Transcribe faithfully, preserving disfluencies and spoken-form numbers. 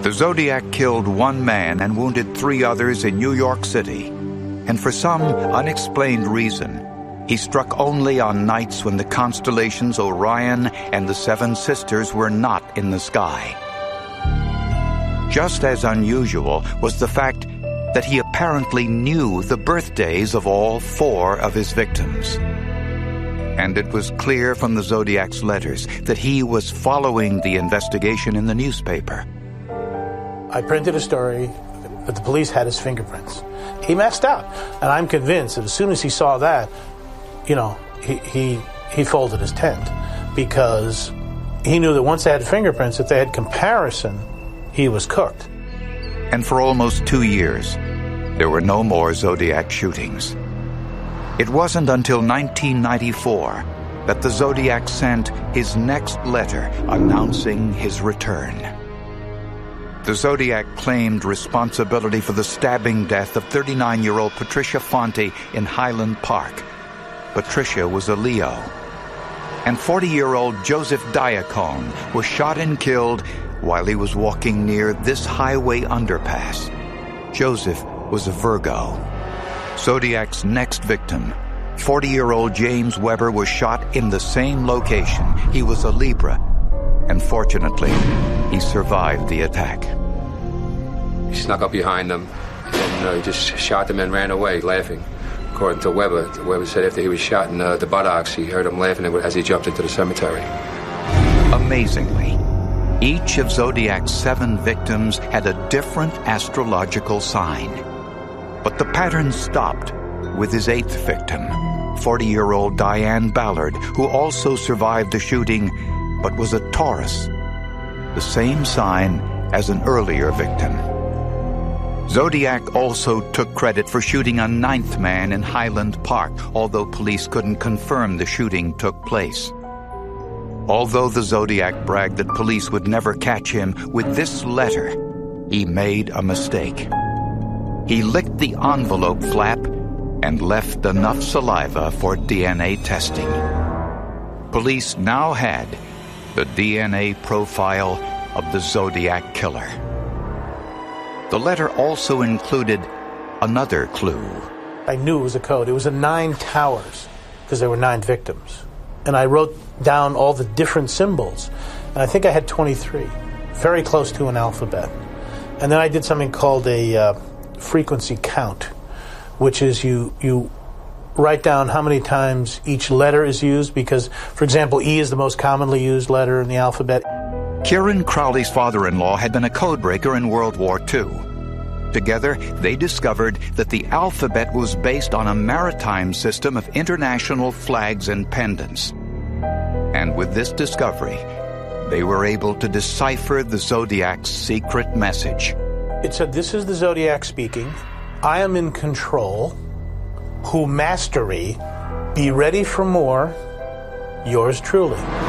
The Zodiac killed one man and wounded three others in New York City. And for some unexplained reason, he struck only on nights when the constellations Orion and the Seven Sisters were not in the sky. Just as unusual was the fact that he apparently knew the birthdays of all four of his victims. And it was clear from the Zodiac's letters that he was following the investigation in the newspaper. I printed a story that the police had his fingerprints. He messed up, and I'm convinced that as soon as he saw that, you know, he he, he folded his tent, because he knew that once they had fingerprints, if they had comparison, he was cooked. And for almost two years, there were no more Zodiac shootings. It wasn't until nineteen ninety-four that the Zodiac sent his next letter announcing his return. The Zodiac claimed responsibility for the stabbing death of thirty-nine-year-old Patricia Fonte in Highland Park. Patricia was a Leo. And forty-year-old Joseph Diacone was shot and killed while he was walking near this highway underpass. Joseph was a Virgo. Zodiac's next victim, forty-year-old James Weber, was shot in the same location. He was a Libra, and fortunately, he survived the attack. He snuck up behind them, and uh, he just shot them and ran away, laughing. According to Weber, Weber said after he was shot in uh, the buttocks, he heard him laughing as he jumped into the cemetery. Amazingly, each of Zodiac's seven victims had a different astrological sign. But the pattern stopped with his eighth victim, forty-year-old Diane Ballard, who also survived the shooting, but was a Taurus, the same sign as an earlier victim. Zodiac also took credit for shooting a ninth man in Highland Park, although police couldn't confirm the shooting took place. Although the Zodiac bragged that police would never catch him with this letter, he made a mistake. He licked the envelope flap and left enough saliva for D N A testing. Police now had the D N A profile of the Zodiac killer. The letter also included another clue. I knew it was a code. It was a nine towers, because there were nine victims. And I wrote down all the different symbols. And I think I had twenty-three, very close to an alphabet. And then I did something called a uh, frequency count, which is you you write down how many times each letter is used, because, for example, E is the most commonly used letter in the alphabet. Kieran Crowley's father-in-law had been a codebreaker in World War Two. Together, they discovered that the alphabet was based on a maritime system of international flags and pendants. And with this discovery, they were able to decipher the Zodiac's secret message. It said, "This is the Zodiac speaking. I am in control. Who mastery. Be ready for more. Yours truly."